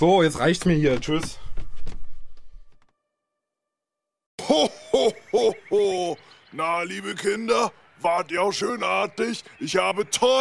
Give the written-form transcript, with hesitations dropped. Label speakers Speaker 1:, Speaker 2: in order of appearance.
Speaker 1: So, jetzt reicht's mir hier. Tschüss.
Speaker 2: Ho, ho, ho, ho. Na, liebe Kinder, wart ihr auch schön artig? Ich habe toll